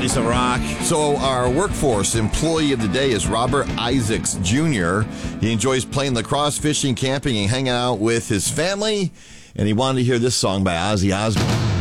Piece of rock. So our workforce employee of the day is Robert Isaacs Jr. He enjoys playing lacrosse, fishing, camping, and hanging out with his family. And he wanted to hear this song by Ozzy Osbourne.